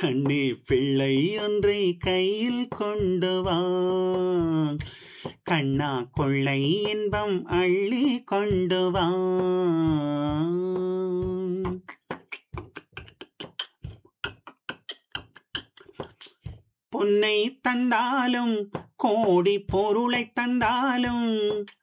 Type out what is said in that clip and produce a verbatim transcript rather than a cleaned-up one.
கண்ணே பிள்ளை ஒன்றை கையில் கொண்டு வா, கண்ணா கொள்ளை இன்பம் அள்ளி கொண்டு வா. பொன்னை தந்தாலும் கோடி பொருளை தந்தாலும்